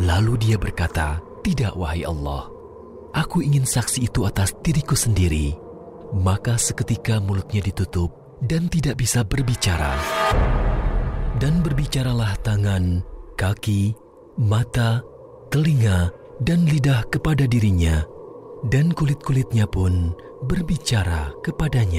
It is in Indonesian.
Lalu dia berkata, "Tidak, wahai Allah. Aku ingin saksi itu atas diriku sendiri." Maka seketika mulutnya ditutup dan tidak bisa berbicara. Dan berbicaralah tangan, kaki, mata, telinga, dan lidah kepada dirinya. Dan kulit-kulitnya pun berbicara kepadanya.